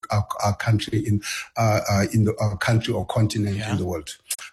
our country in our country or continent in the world.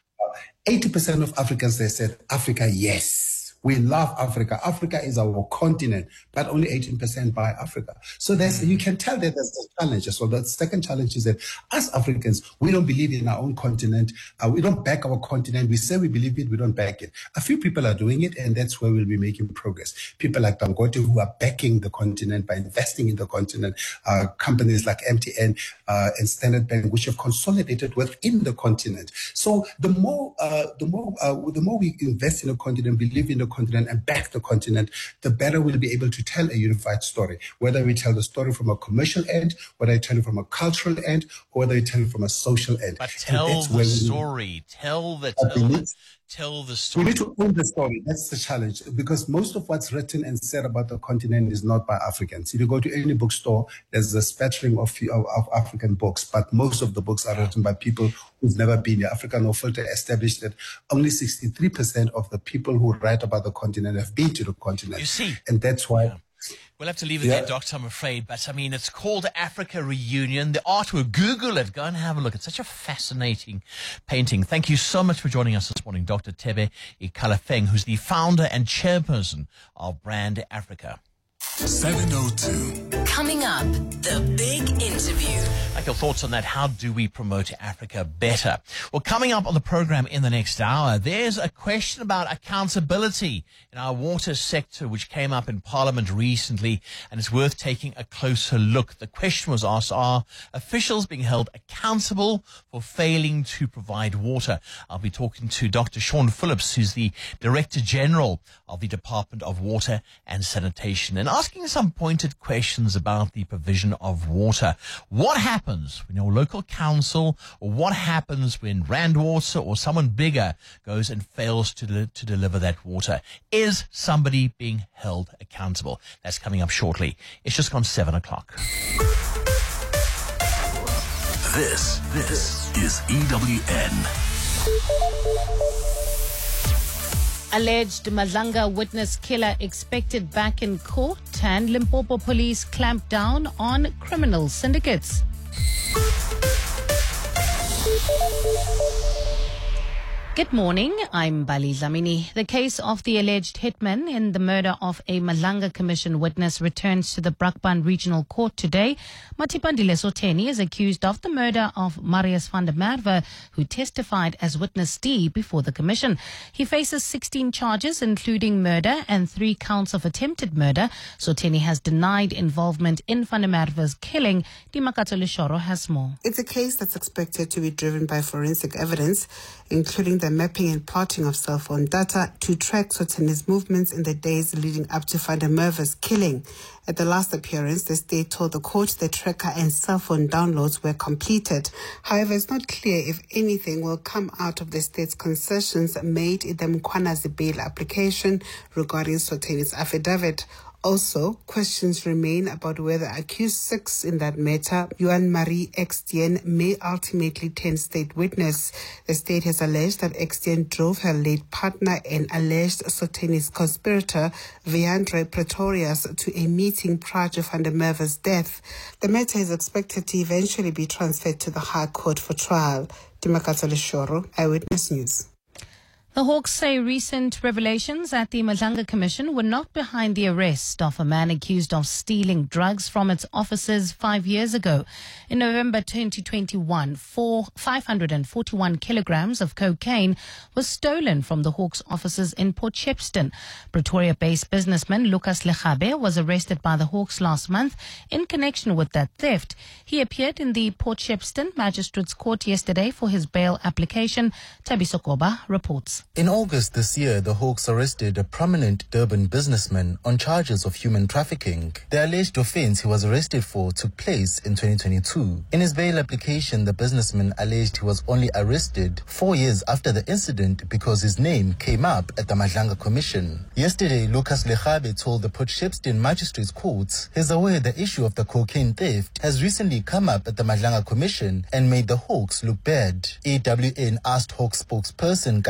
80% of Africans, they said, Africa, yes. We love Africa. Africa is our continent, but only 18% buy Africa. So you can tell that there's a challenge as well. The second challenge is that as Africans, we don't believe in our own continent. We don't back our continent. We say we believe it, we don't back it. A few people are doing it, and that's where we'll be making progress. People like Dangote who are backing the continent by investing in the continent. Companies like MTN and Standard Bank, which have consolidated within the continent. So the more we invest in the continent, believe in the continent and back the continent, the better we'll be able to tell a unified story. Whether we tell the story from a commercial end, whether we tell it from a cultural end, or whether we tell it from a social end. But tell the story. Tell the story. We need to own the story. That's the challenge, because most of what's written and said about the continent is not by Africans. If you go to any bookstore, there's a spattering of African books, but most of the books are written by people who've never been here. Africa No Filter established that only 63% of the people who write about the continent have been to the continent. You see, and that's why. Yeah. We'll have to leave it there, Doctor, I'm afraid. But, I mean, it's called Africa Reunion. The artwork, Google it. Go and have a look. It's such a fascinating painting. Thank you so much for joining us this morning, Dr. Thebe Ikalafeng, who's the founder and chairperson of Brand Africa. 702. Coming up, the big interview. Like your thoughts on that? How do we promote Africa better? Well, coming up on the program in the next hour, there's a question about accountability in our water sector, which came up in Parliament recently, and it's worth taking a closer look. The question was asked, are officials being held accountable for failing to provide water? I'll be talking to Dr. Sean Phillips, who's the Director General of the Department of Water and Sanitation, and asking some pointed questions about the provision of water. What happens when your local council, or what happens when Rand Water or someone bigger goes and fails to deliver that water? Is somebody being held accountable? That's coming up shortly. It's just gone 7 o'clock. This is EWN. Alleged Madlanga witness killer expected back in court, and Limpopo police clamp down on criminal syndicates. Good morning, I'm Bali Zamini. The case of the alleged hitman in the murder of a Madlanga Commission witness returns to the Brakpan Regional Court today. Matipandile Soteni is accused of the murder of Marius van der Merwe, who testified as witness D before the commission. He faces 16 charges, including murder and 3 counts of attempted murder. Soteni has denied involvement in van der Merwe's killing. Dimakato Lishoro has more. It's a case that's expected to be driven by forensic evidence, including the mapping and plotting of cell phone data to track Soteni's movements in the days leading up to van der Merwe's killing. At the last appearance, the state told the court the tracker and cell phone downloads were completed. However, it's not clear if anything will come out of the state's concessions made in the Mkhwanazi bail application regarding Soteni's affidavit. Also, questions remain about whether accused 6 in that matter, Yuan Marie Extien, may ultimately turn state witness. The state has alleged that Extien drove her late partner and alleged Soteni's conspirator, Viandre Pretorius, to a meeting prior to van der Merwe's death. The matter is expected to eventually be transferred to the High Court for trial. Dimakato Lishoro, Eyewitness News. The Hawks say recent revelations at the Madlanga Commission were not behind the arrest of a man accused of stealing drugs from its offices 5 years ago. In November 2021, 541 kilograms of cocaine was stolen from the Hawks offices in Port Shepstone. Pretoria-based businessman Lucas Legabe was arrested by the Hawks last month in connection with that theft. He appeared in the Port Shepstone Magistrates Court yesterday for his bail application. Tabiso Koba reports. In August this year, the Hawks arrested a prominent Durban businessman on charges of human trafficking. The alleged offence he was arrested for took place in 2022. In his bail application, the businessman alleged he was only arrested 4 years after the incident because his name came up at the Madlanga Commission. Yesterday, Lucas Legabe told the Port Shepstone Magistrates Court he's aware the issue of the cocaine theft has recently come up at the Madlanga Commission and made the Hawks look bad. EWN asked Hawks spokesperson Katleho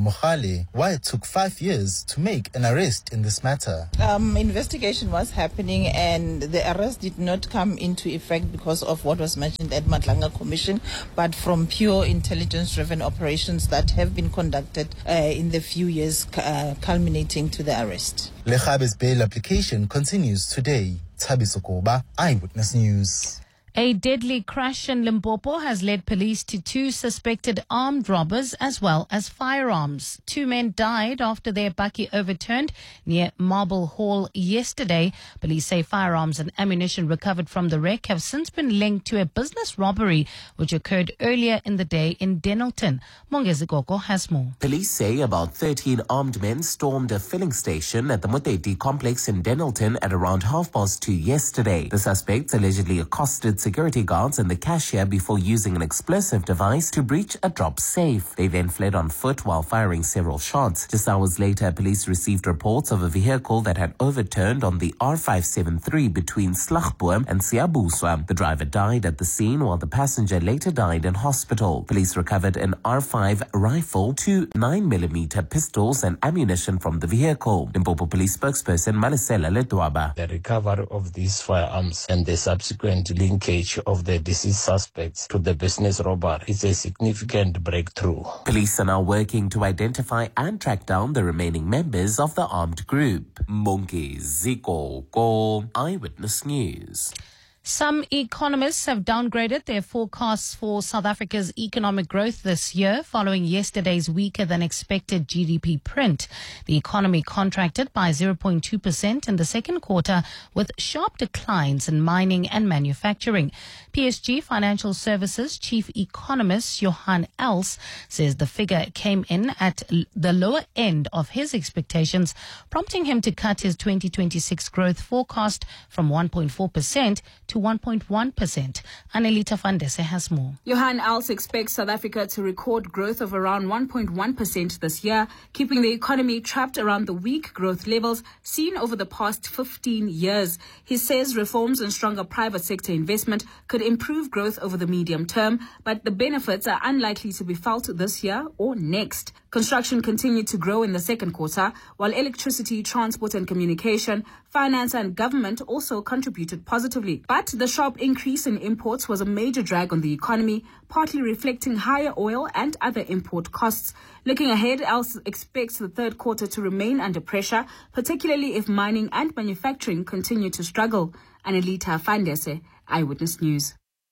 Mogale why it took 5 years to make an arrest in this matter. Investigation was happening and the arrest did not come into effect because of what was mentioned at Madlanga Commission, but from pure intelligence-driven operations that have been conducted in the few years culminating to the arrest. Lekgabe's bail application continues today. Thabiso Koba, Eyewitness News. A deadly crash in Limpopo has led police to 2 suspected armed robbers as well as firearms. 2 men died after their bakkie overturned near Marble Hall yesterday. Police say firearms and ammunition recovered from the wreck have since been linked to a business robbery which occurred earlier in the day in Denelton. Mongezi Gogo has more. Police say about 13 armed men stormed a filling station at the Muteti complex in Denelton at around 2:30 yesterday. The suspects allegedly accosted security guards and the cashier before using an explosive device to breach a drop safe. They then fled on foot while firing several shots. Just hours later, police received reports of a vehicle that had overturned on the R573 between Slagboom and Siabuswa. The driver died at the scene while the passenger later died in hospital. Police recovered an R5 rifle, 2 9mm pistols and ammunition from the vehicle. Limpopo Police spokesperson Malisela Ledwaba. The recovery of these firearms and the subsequent linkage of the deceased suspects to the business robbery is a significant breakthrough. Police are now working to identify and track down the remaining members of the armed group. Mongezi Gogo, Eyewitness News. Some economists have downgraded their forecasts for South Africa's economic growth this year following yesterday's weaker than expected GDP print. The economy contracted by 0.2% in the second quarter with sharp declines in mining and manufacturing. PSG Financial Services chief economist Johan Els says the figure came in at the lower end of his expectations, prompting him to cut his 2026 growth forecast from 1.4% to 1.1%. Anelita Fandese has more. Johan Els expects South Africa to record growth of around 1.1% this year, keeping the economy trapped around the weak growth levels seen over the past 15 years. He says reforms and stronger private sector investment could improve growth over the medium term, but the benefits are unlikely to be felt this year or next. Construction continued to grow in the second quarter, while electricity, transport and communication, finance and government also contributed positively. But the sharp increase in imports was a major drag on the economy, partly reflecting higher oil and other import costs. Looking ahead, Els expects the third quarter to remain under pressure, particularly if mining and manufacturing continue to struggle. Anelita Fandese, Eyewitness News.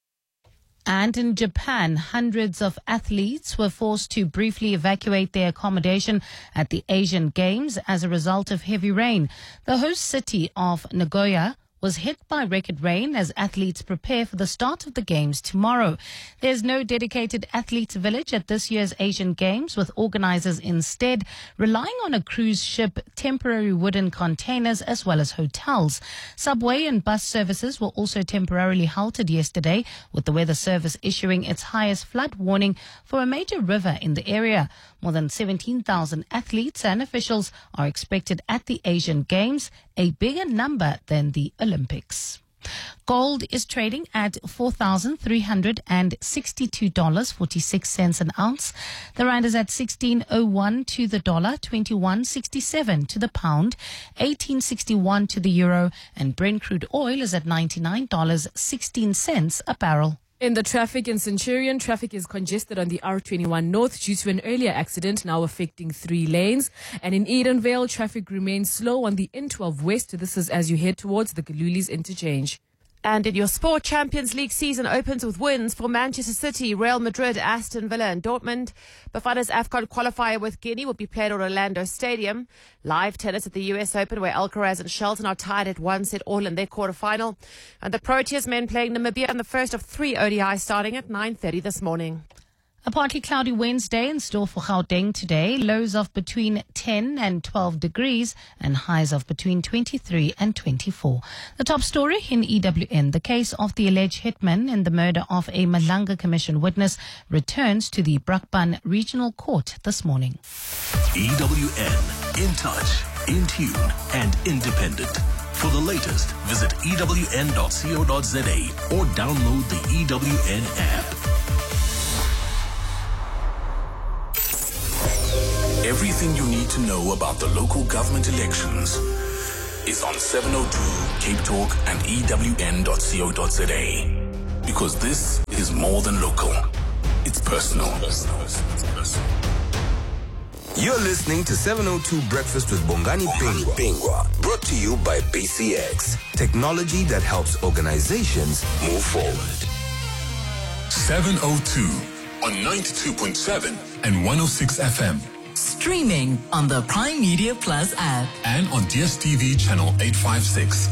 And in Japan, hundreds of athletes were forced to briefly evacuate their accommodation at the Asian Games as a result of heavy rain. The host city of Nagoya was hit by record rain as athletes prepare for the start of the Games tomorrow. There's no dedicated athletes village at this year's Asian Games, with organizers instead relying on a cruise ship, temporary wooden containers, as well as hotels. Subway and bus services were also temporarily halted yesterday, with the weather service issuing its highest flood warning for a major river in the area. More than 17,000 athletes and officials are expected at the Asian Games, a bigger number than the Olympics. Gold is trading at $4,362.46 an ounce. The rand is at 16.01 to the dollar, 21.67 to the pound, 18.61 to the euro, and Brent crude oil is at $99.16 a barrel. In the traffic in Centurion, traffic is congested on the R21 North due to an earlier accident now affecting 3 lanes. And in Edenvale, traffic remains slow on the N12 West. This is as you head towards the Galulis interchange. And in your sport, Champions League season opens with wins for Manchester City, Real Madrid, Aston Villa and Dortmund. Bafana's AFCON qualifier with Guinea will be played at Orlando Stadium. Live tennis at the US Open, where Alcaraz and Shelton are tied at 1-all in their quarterfinal. And the Proteas men playing Namibia in the first of 3 ODIs starting at 9:30 this morning. A partly cloudy Wednesday in store for Gauteng today. Lows of between 10 and 12 degrees and highs of between 23 and 24. The top story in EWN. The case of the alleged hitman in the murder of a Madlanga Commission witness returns to the Brakpan Regional Court this morning. EWN. In touch, in tune and independent. For the latest, visit ewn.co.za or download the EWN app. Everything you need to know about the local government elections is on 702 Cape Talk and EWN.co.za. Because this is more than local. It's personal. You're listening to 702 Breakfast with Bongani Pingwa, brought to you by BCX, technology that helps organizations move forward. 702 on 92.7 and 106 FM. Streaming on the Prime Media Plus app. And on DSTV channel 856.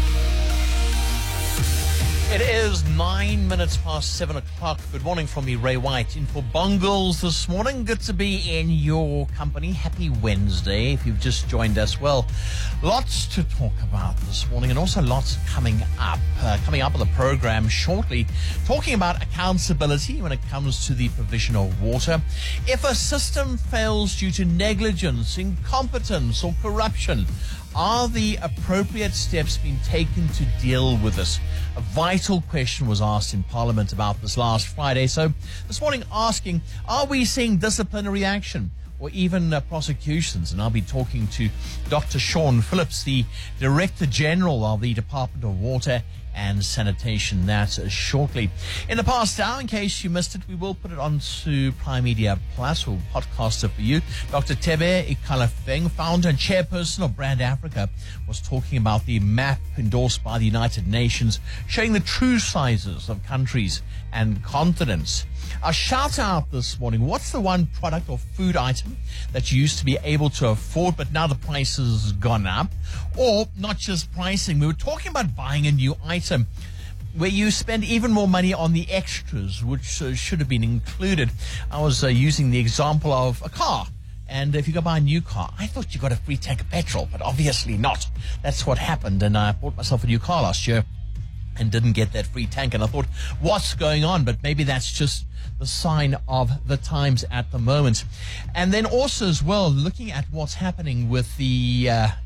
It is 9 minutes past 7 o'clock. Good morning from me, Ray White, in for Bongles this morning. Good to be in your company. Happy Wednesday if you've just joined us. Well, lots to talk about this morning and also lots coming up. Coming up on the program shortly, talking about accountability when it comes to the provision of water. If a system fails due to negligence, incompetence or corruption, are the appropriate steps being taken to deal with this? A vital question was asked in Parliament about this last Friday. So this morning asking, are we seeing disciplinary action or even prosecutions? And I'll be talking to Dr. Sean Phillips, the Director General of the Department of Water and Sanitation. That's shortly. In the past hour, in case you missed it, we will put it onto Prime Media Plus. We'll podcast it for you. Dr. Tebe Ikalafeng, founder and chairperson of Brand Africa, was talking about the map endorsed by the United Nations, showing the true sizes of countries and continents. A shout out this morning. What's the one product or food item that you used to be able to afford, but now the price has gone up? Or not just pricing. We were talking about buying a new item where you spend even more money on the extras, which should have been included. I was using the example of a car. And if you go buy a new car, I thought you got a free tank of petrol, but obviously not. That's what happened. And I bought myself a new car last year and didn't get that free tank. And I thought, what's going on? But maybe that's just the sign of the times at the moment. And then also as well, looking at what's happening with the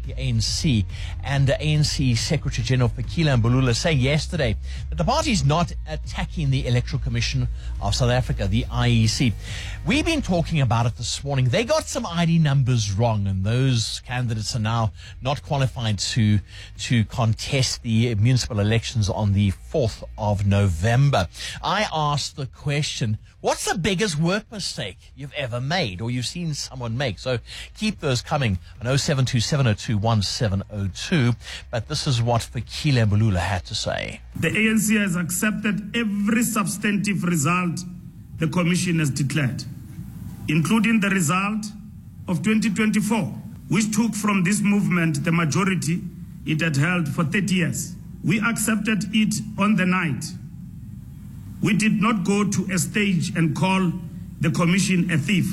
ANC and the ANC Secretary General Fikile Mbalula saying yesterday that the party's not attacking the Electoral Commission of South Africa, the IEC. We've been talking about it this morning. They got some ID numbers wrong, and those candidates are now not qualified to contest the municipal elections on the 4th of November. I asked the question, what's the biggest work mistake you've ever made or you've seen someone make? So keep those coming on 0727021702. But this is what Fikile Mbalula had to say. The ANC has accepted every substantive result the Commission has declared, including the result of 2024, which took from this movement the majority it had held for 30 years. We accepted it on the night. We did not go to a stage and call the Commission a thief.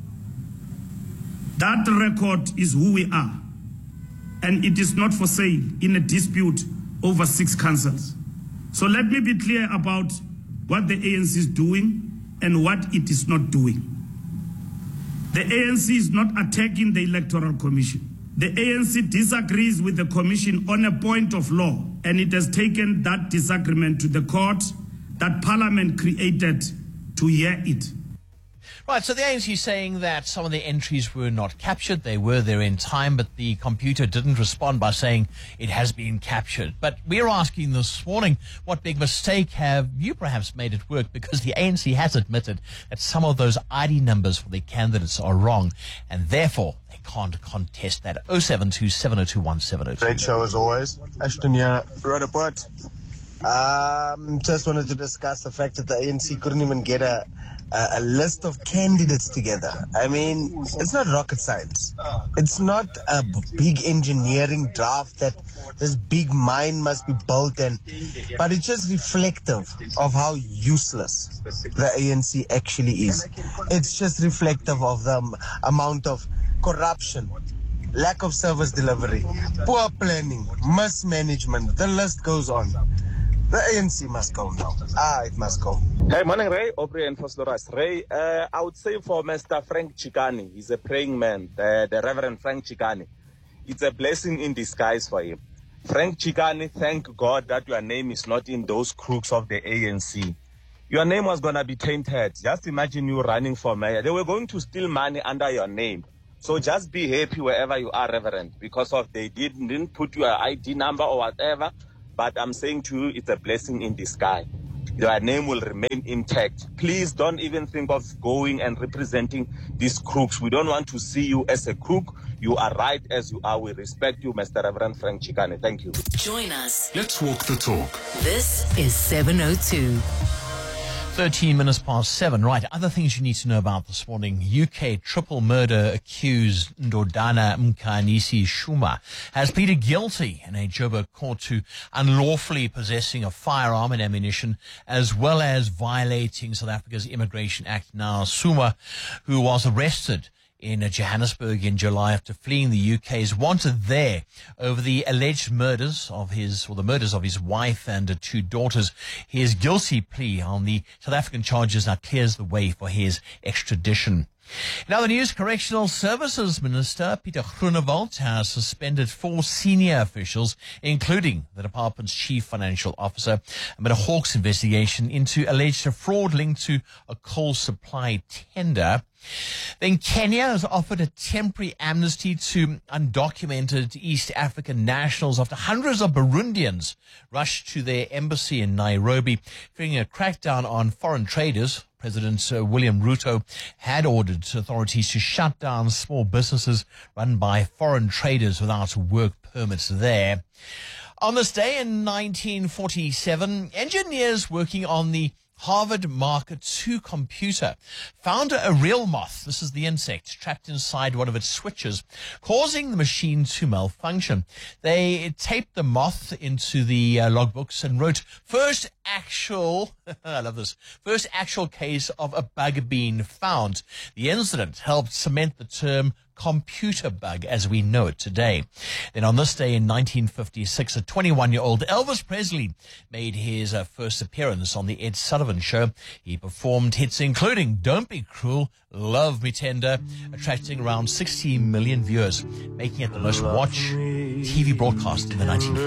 That record is who we are, and it is not for sale in a dispute over 6 councils. So let me be clear about what the ANC is doing and what it is not doing. The ANC is not attacking the Electoral Commission. The ANC disagrees with the Commission on a point of law, and it has taken that disagreement to the court that Parliament created to hear it. Right, so the ANC is saying that some of the entries were not captured. They were there in time, but the computer didn't respond by saying it has been captured. But we're asking this morning, what big mistake have you perhaps made it work? Because the ANC has admitted that some of those ID numbers for the candidates are wrong, and therefore they can't contest that. 0727021702. Great show as always. Ashton here, wrote a report. Just wanted to discuss the fact that the ANC couldn't even get a list of candidates together. I mean, it's not rocket science. It's not a big engineering draft that this big mind must be built but it's just reflective of how useless the ANC actually is. It's just reflective of the amount of corruption, lack of service delivery, poor planning, mismanagement, the list goes on. The ANC must go now. It must go. Hey, morning, Ray. Aubrey and Fosloras. Ray, I would say for Mr. Frank Chikane, he's a praying man, the Reverend Frank Chikane. It's a blessing in disguise for him. Frank Chikane, thank God that your name is not in those crooks of the ANC. Your name was going to be tainted. Just imagine you running for mayor. They were going to steal money under your name. So just be happy wherever you are, Reverend, because of they didn't put your ID number or whatever. But I'm saying to you, it's a blessing in disguise. Your name will remain intact. Please don't even think of going and representing these crooks. We don't want to see you as a crook. You are right as you are. We respect you, Mr. Reverend Frank Chikane. Thank you. Join us. Let's walk the talk. This is 702. 13 minutes past 7. Right, other things you need to know about this morning. UK triple murder accused Ndodana Mkhanisi Shuma has pleaded guilty in a Joburg court to unlawfully possessing a firearm and ammunition, as well as violating South Africa's Immigration Act. Now, Shuma, who was arrested in Johannesburg in July after fleeing the UK, is wanted there over the alleged murders of his wife and 2 daughters. His guilty plea on the South African charges now clears the way for his extradition. In other news, Correctional Services Minister Pieter Groenewald has suspended 4 senior officials, including the department's chief financial officer, amid a Hawks investigation into alleged fraud linked to a coal supply tender. Then Kenya has offered a temporary amnesty to undocumented East African nationals after hundreds of Burundians rushed to their embassy in Nairobi, fearing a crackdown on foreign traders. President William Ruto had ordered authorities to shut down small businesses run by foreign traders without work permits there. On this day in 1947, engineers working on the Harvard Mark II computer found a real moth. This is the insect trapped inside one of its switches, causing the machine to malfunction. They taped the moth into the logbooks and wrote first actual case of a bug being found. The incident helped cement the term computer bug as we know it today. Then on this day in 1956, a 21-year-old Elvis Presley made his first appearance on the Ed Sullivan Show. He performed hits including Don't Be Cruel, Love Me Tender, attracting around 60 million viewers, making it the most watched TV broadcast in the 1950s.